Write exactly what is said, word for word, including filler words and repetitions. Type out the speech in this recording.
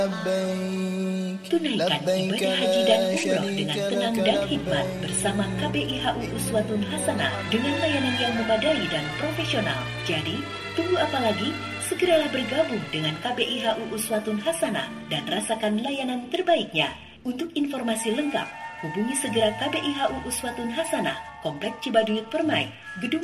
Tunaikan ibadah haji dan umroh dengan tenang dan hikmat bersama K B I H U Uswatun Hasanah dengan layanan yang memadai dan profesional. Jadi, tunggu apa lagi? Segeralah bergabung dengan K B I H U Uswatun Hasanah dan rasakan layanan terbaiknya. Untuk informasi lengkap, hubungi segera K B I H U Uswatun Hasanah, Komplek Cibaduyut Permai, Gedung